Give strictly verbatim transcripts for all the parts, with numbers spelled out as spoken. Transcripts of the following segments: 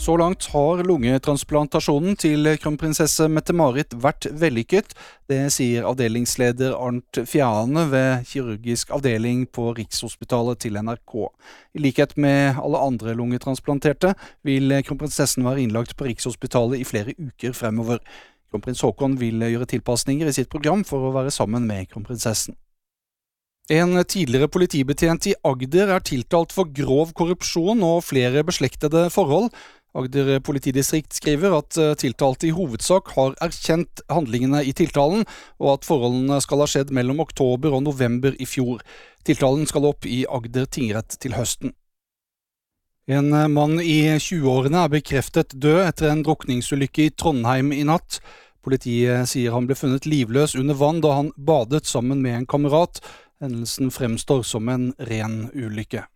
Så langt har lungetransplantasjonen til kronprinsesse Mette-Marit vært vellykket. Det sier avdelingsleder Arnt Fjane ved kirurgisk avdeling på Rikshospitalet til N R K. I likhet med alle andre lungetransplanterte vil kronprinsessen være innlagt på Rikshospitalet i flere uker fremover. Kronprins Haakon vil gjøre tilpasninger i sitt program for å være sammen med kronprinsessen. En tidligere politibetjent i Agder er tiltalt for grov korrupsjon og flere beslektede forhold. Agder politidistrikt skriver at tiltalte i hovedsak har erkjent handlingene i tiltalen, og at forholdene skal ha skjedd mellom oktober og november i fjor. Tiltalen skal opp i Agder tingrett til høsten. En mann i tjueårene er bekreftet død etter en drukningsulykke i Trondheim i natt. Politiet sier han ble funnet livløs under vann da han badet sammen med en kamerat. Hendelsen fremstår som en ren ulykke.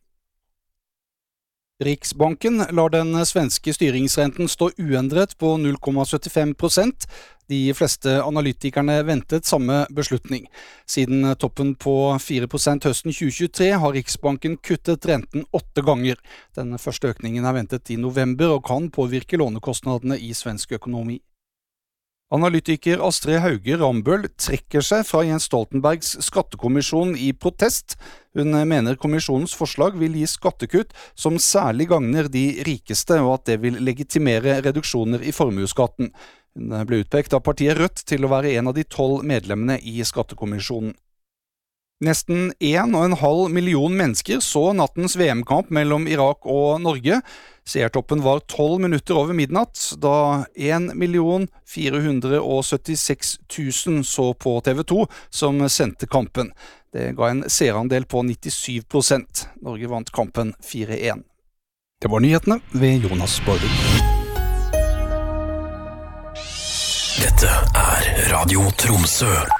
Riksbanken lar den svenske styringsrenten stå uendret på null komma syttifem prosent. De fleste analytikerne ventet samme beslutning. Siden toppen på fire prosent høsten tjue tjuetre har Riksbanken kuttet renten åtte ganger. Den første økningen er ventet i november og kan påvirke lånekostnadene i svensk økonomi. Analytiker Astrid Hauge Rambøll trekker seg fra Jens Stoltenbergs skattekommisjon i protest. Hun mener kommisjonens forslag vil gi skattekutt som særlig gagner de rikeste, og at det vil legitimere reduksjoner i formueskatten. Hun ble utpekt av partiet Rødt til å være en av de tolv medlemmene i skattekommisjonen. Nesten en og en halv million mennesker så nattens V M-kamp mellom Irak og Norge. Seertoppen var tolv minutter over midnatt, da en million fire hundre og syttiseks tusen så på T V to, som sendte kampen. Det ga en seerandel på nittisyv prosent. Norge vant kampen fire én. Det var nyhetene ved Jonas Borg. Dette er Radio Tromsø.